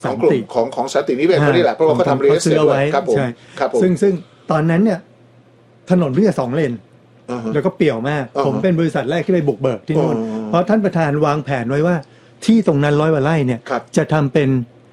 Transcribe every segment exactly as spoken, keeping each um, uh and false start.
ของกลุ่มของของสันตินิเวศน์นี่แหละเพราะว่าเขาทำเรียลเอสเตทไว้ครับผมครับผมซึ่งซึ่งตอนนั้นเนี่ยถนนเพิ่งจะสองเลนแล้วก็เปี่ยวมากผมเป็นบริษัทแรกที่ไปบุกเบิกที่นู่นเพราะท่านประธานวางแผนไว้ว่าที่ตรงนั้นร้อยกว่าไร่เนี่ยจะทำเป็น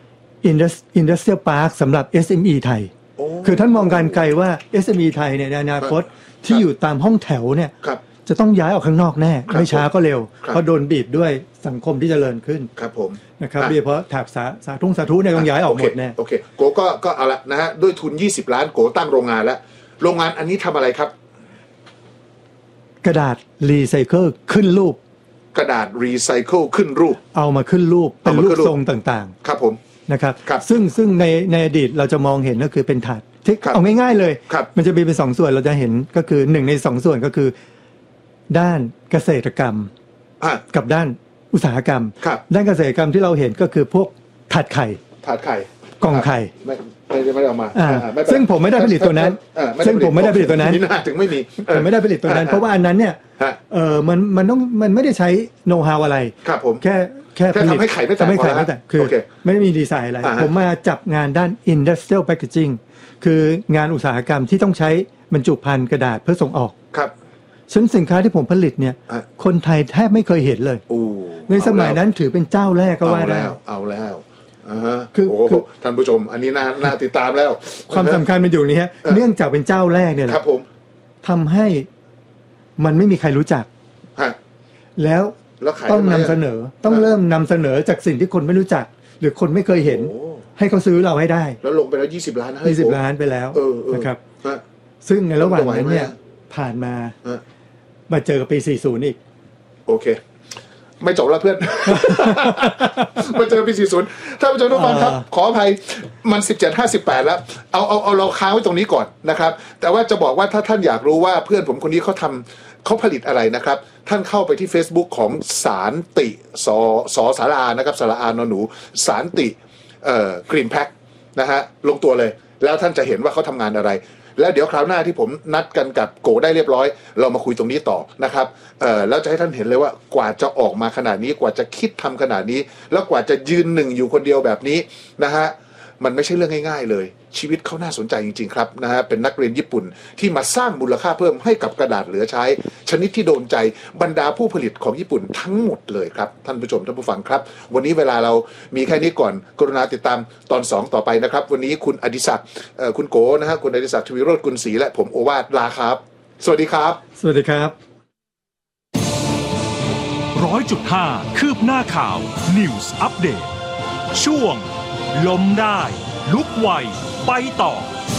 Industrial Park สำหรับ เอส เอ็ม อี ไทยคือท่านมองการไกลว่า เอส เอ็ม อี ไทยเนี่ยในอนาคตที่อยู่ตามห้องแถวเนี่ยจะต้องย้ายออกข้างนอกแน่ไม่ช้าก็เร็วเพราะโดนบีบด้วยสังคมที่เจริญขึ้นครับผมนะครับโดยเฉพาะแถบสาสาทุ่งสาธุเนี่ยต้องย้ายออกหมดแน่โอเคโกก็ก็เอาละนะฮะด้วยทุนยี่สิบล้านโกตั้งโรงงานแล้วโรงงานอันนี้ทำอะไรครับกระดาษรีไซเคิลขึ้นรูปกระดาษรีไซเคิลขึ้นรูปเอามาขึ้นรูปเป็นรูปทรงต่างๆครับผมนะครับซึ่งซึ่งในในอดีตเราจะมองเห็นก็คือเป็นถาดที่เอาง่ายๆเลยมันจะมีเป็นสองส่วนเราจะเห็นก็คือหนึ่งในสองส่วนก็คือด้านเกษตรกรรมกับด้านอุตสาหกรรมด้านเกษตรกรรมที่เราเห็นก็คือพวกถาดไข่ถาดไข่กล่องไข่ไม่ไม่ได้ไม่ได้ออกมาซึ่งผมไม่ได้ผลิตตัวนั้นซึ่งผมไม่ได้ผลิตตัวนั้นนี่น่าถึงไม่มีผมไม่ได้ผลิตตัวนั้นเพราะว่าอันนั้นเนี่ยเออมันมันต้องมันไม่ได้ใช้โน้ตฮาวอะไรครับผมแค่แค่ผลิตทำให้ไข่ไม่แตกไม่ไข่ไม่แตกคือไม่มีดีไซน์อะไรผมมาจับงานด้าน industrial packaging คืองานอุตสาหกรรมที่ต้องใช้บรรจุภัณฑ์กระดาษเพื่อส่งออกครับซึ่งสินค้าที่ผมผลิตเนี่ยคนไทยแทบไม่เคยเห็นเลยในสมัยนั้นถือเป็นเจ้าแรกก็ว่าได้เอาแล้วคือท่านผู้ชมอันนี้น่าน่าติดตามแล้วความสำคัญมันอยู่นี่ฮะเนื่องจากเป็นเจ้าแรกเนี่ยแหละทำให้มันไม่มีใครรู้จักแล้วต้องนำเสนอต้องเริ่มนำเสนอจากสิ่งที่คนไม่รู้จักหรือคนไม่เคยเห็นให้เขาซื้อเราให้ได้แล้วลงไปแล้วยี่สิบล้านยี่สิบล้านไปแล้วนะครับซึ่งในระหว่างนั้นเนี่ยผ่านมามาเจอปีสี่สิบอีกโอเคไม่จบแล้วเพื่อนมาเจอปีสี่สิบท่านผู้ชมทุกท่านครับขออภัยมันสิบเจ็ด ห้าสิบแปดแล้วเอาเอาเอาเราค้างไว้ตรงนี้ก่อนนะครับแต่ว่าจะบอกว่าถ้าท่านอยากรู้ว่าเพื่อนผมคนนี้เขาทำเขาผลิตอะไรนะครับท่านเข้าไปที่ Facebook ของสารติสสสารานะครับสาราอานหนูสารติเอ่อกรีนแพ็คนะฮะลงตัวเลยแล้วท่านจะเห็นว่าเขาทำงานอะไรแล้วเดี๋ยวคราวหน้าที่ผมนัดกันกับโกได้เรียบร้อยเรามาคุยตรงนี้ต่อนะครับเอ่อแล้วจะให้ท่านเห็นเลยว่ากว่าจะออกมาขนาดนี้กว่าจะคิดทำขนาดนี้แล้วกว่าจะยืนหนึ่งอยู่คนเดียวแบบนี้นะฮะมันไม่ใช่เรื่องง่ายๆเลยชีวิตเขาน่าสนใจจริงๆครับนะฮะเป็นนักเรียนญี่ปุ่นที่มาสร้างมูลค่าเพิ่มให้กับกระดาษเหลือใช้ชนิดที่โดนใจบรรดาผู้ผลิตของญี่ปุ่นทั้งหมดเลยครับท่านผู้ชมท่านผู้ฟังครับวันนี้เวลาเรามีแค่นี้ก่อนกรุณาติดตามตอนสองต่อไปนะครับวันนี้คุณอดิศักดิ์เอ่อคุณโกนะฮะคุณอดิศักดิ์ทวีโรจน์กุลศรีและผมโอวาทลาครับสวัสดีครับสวัสดีครับร้อยจุดห้าคืบหน้าข่าว News Update ช่วงล้มได้ลุกไวไปต่อ